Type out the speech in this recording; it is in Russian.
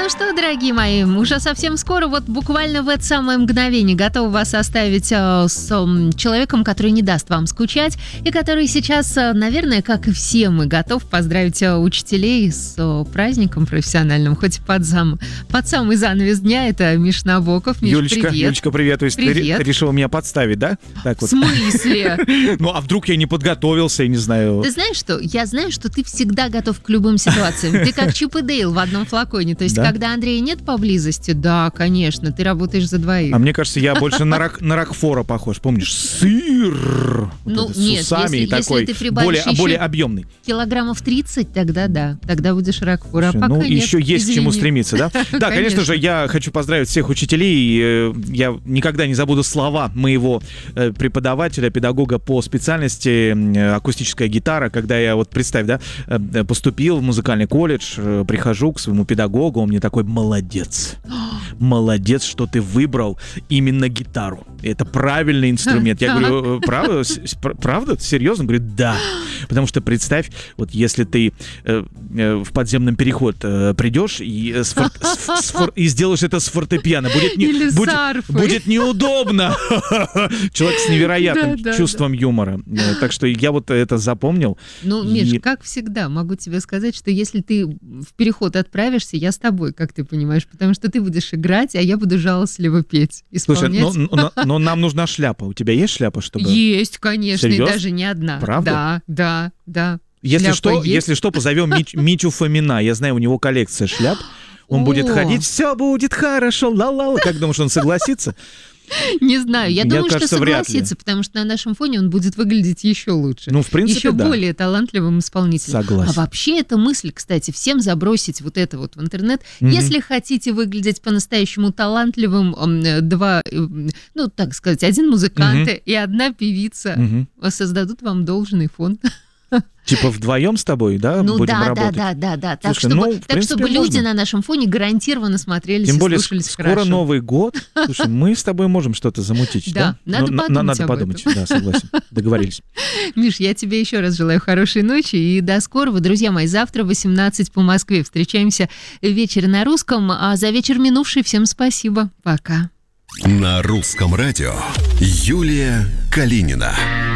Ну что, дорогие мои, уже совсем скоро, вот буквально в это самое мгновение готова вас оставить с человеком, который не даст вам скучать, и который сейчас, наверное, как и все мы, готов поздравить учителей с праздником профессиональным, хоть под самый занавес дня. Это Миш Набоков. Миш, привет. Юлечка, привет. То есть ты решила меня подставить, да? Так вот. В смысле? Ну, а вдруг я не подготовился, я не знаю. Ты знаешь что? Я знаю, что ты всегда готов к любым ситуациям. Ты как Чип и Дейл в одном флаконе. То есть, когда Андрея нет поблизости, да, конечно, ты работаешь за двоих. А мне кажется, я больше на Рокфора похож. Помнишь, сыр ну, с усами и такой, ты прибавишь более объемный. Килограммов 30, тогда да. Тогда будешь Рокфор. А пока ну, нет, еще есть извини. к чему стремиться, да? Да, конечно же, я хочу поздравить всех учителей. Я никогда не забуду слова моего преподавателя, педагога по специальности акустическая гитара. Когда я, вот представь, да, поступил в музыкальный колледж, прихожу к своему педагогу, он мне такой: молодец. Молодец, что ты выбрал именно гитару. Это правильный инструмент. Я говорю, правда? Серьезно? Он говорит, да. Потому что представь, вот если ты в подземный переход придешь и сделаешь это с фортепиано, будет неудобно. Человек с невероятным чувством юмора. Так что я вот это запомнил. Ну, Миш, как всегда, могу тебе сказать, что если ты в переход отправишься, я с тобой, как ты понимаешь, потому что ты будешь играть, а я буду жалостливо петь, исполнять. Слушай, но нам нужна шляпа. У тебя есть шляпа, чтобы... Есть, конечно, Серьезно? и даже не одна. Правда? Да. Если что, позовем Митю Фомина. Я знаю, у него коллекция шляп. Он будет ходить, все будет хорошо, ла-ла-ла. Как думаешь, он согласится? Не знаю, я думаю, кажется, что согласится, потому что на нашем фоне он будет выглядеть еще лучше. Ну, в принципе, еще да. более талантливым исполнителем. Согласен. А вообще эта мысль, кстати, всем забросить вот это вот в интернет. Если хотите выглядеть по-настоящему талантливым, так сказать, один музыкант и одна певица создадут вам должный фон. Типа вдвоем с тобой, да, будем работать? Да. Слушай, Так, чтобы люди на нашем фоне гарантированно смотрелись и слушались хорошо. Тем более, скоро Новый год. Слушай, мы с тобой можем что-то замутить, да? Надо подумать, да, согласен. Договорились. Миш, я тебе еще раз желаю хорошей ночи и до скорого. Друзья мои, завтра 18 по Москве. Встречаемся в вечере на русском. А за вечер минувший всем спасибо. Пока. На русском радио Юлия Калинина.